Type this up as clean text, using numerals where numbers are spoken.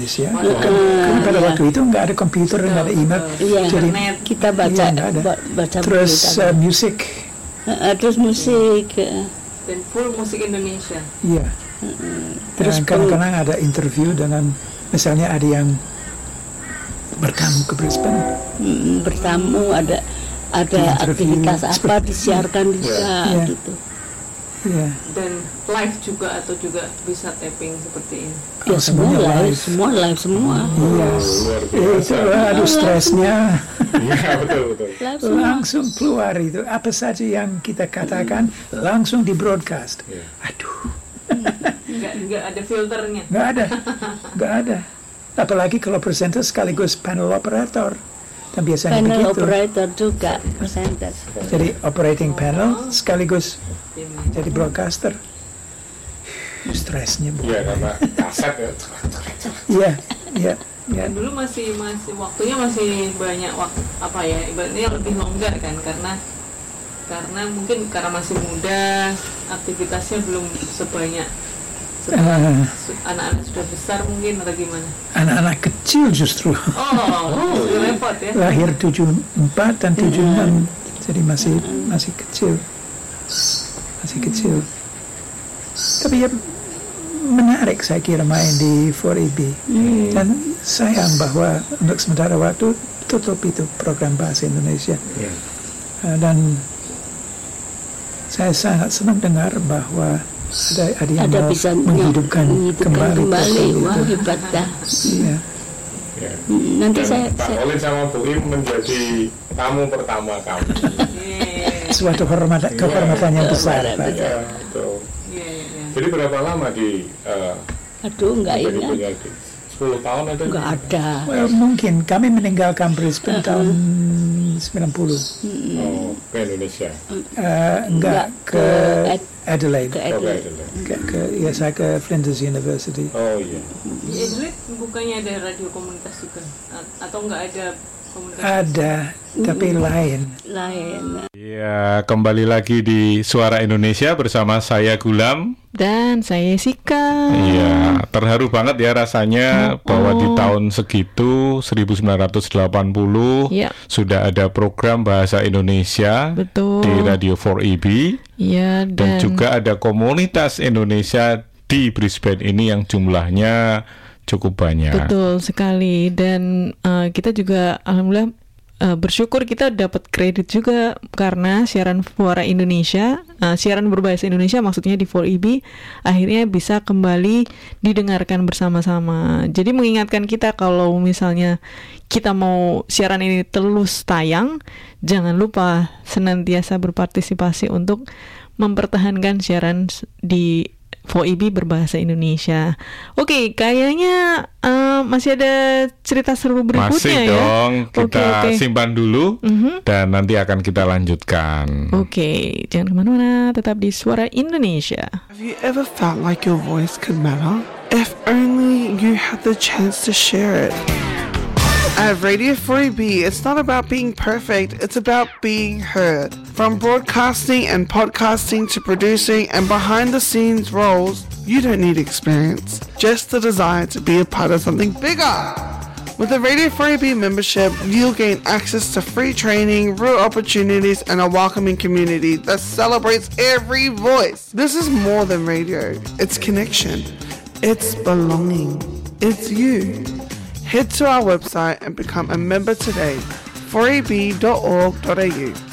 Ya. Kan pada waktu itu nggak ada komputer, nggak ada email, jadi kita baca terus musik, terus musik dan full musik Indonesia. Iya. Terus kadang-kadang ada interview dengan misalnya ada yang bertamu ke Brisbane, bertamu ada aktivitas apa disiarkan juga gitu. Iya. Dan live juga atau juga bisa tapping seperti ini? Ya semua live. Semua. Iya. Itu aduh stresnya. Iya betul. Langsung keluar itu apa saja yang kita katakan langsung di broadcast. Aduh. Nggak ada filternya. Nggak ada. Apalagi kalau presenter sekaligus panel operator. Dan biasanya panel begitu. operator juga presenter. Jadi operating panel sekaligus jadi broadcaster. Stresnya. Iya karena kaset ya. Iya. Dulu masih waktunya masih banyak ibaratnya lebih longgar kan karena mungkin karena masih muda, aktivitasnya belum sebanyak anak-anak sudah besar mungkin atau gimana? Anak-anak kecil justru. Repot ya. Lahir 74 dan 76, jadi masih kecil. Tapi ya menarik saya kira main di 4EB. Dan sayang bahwa untuk sementara waktu tutup itu program bahasa Indonesia. Dan saya sangat senang dengar bahwa ada yang mau bisa menghidupkan kembali. Wah hebat dah. Iya. Nanti Pak Olin sama Bu Im menjadi tamu pertama kami. Suatu kehormatan yang besar. Betul. Jadi berapa lama di? Nggak ingat. 10 tahun atau? Nggak ada. Mungkin kami meninggalkan Brisbane tahun 90. Ke Indonesia? Enggak, ke Adelaide. Saya ke Flinders University. Oh iya. Di Adelaide bukannya ada radio komunitas juga? Atau enggak ada komunitas? Ada, tapi lain. Ya, kembali lagi di Suara Indonesia bersama saya Gulam dan saya Sika. Iya, terharu banget ya rasanya bahwa di tahun segitu 1980 sudah ada program bahasa Indonesia. Betul. Di Radio 4EB. Iya, dan juga ada komunitas Indonesia di Brisbane ini yang jumlahnya cukup banyak. Betul sekali, dan kita juga alhamdulillah bersyukur kita dapat kredit juga karena siaran Suara Indonesia, siaran berbahasa Indonesia maksudnya di 4EB akhirnya bisa kembali didengarkan bersama-sama. Jadi mengingatkan kita kalau misalnya kita mau siaran ini terus tayang, jangan lupa senantiasa berpartisipasi untuk mempertahankan siaran di 4EB berbahasa Indonesia. Oke, kayaknya masih ada cerita seru berikutnya. Masih dong, kita simpan dulu dan nanti akan kita lanjutkan. Oke, jangan kemana-mana, tetap di Suara Indonesia. Have you ever felt like your voice could matter? If only you had the chance to share it. At Radio 4EB, it's not about being perfect, it's about being heard. From broadcasting and podcasting to producing and behind-the-scenes roles, you don't need experience, just the desire to be a part of something bigger. With a Radio 4EB membership, you'll gain access to free training, real opportunities, and a welcoming community that celebrates every voice. This is more than radio, it's connection, it's belonging, it's you. Head to our website and become a member today, 4eb.org.au.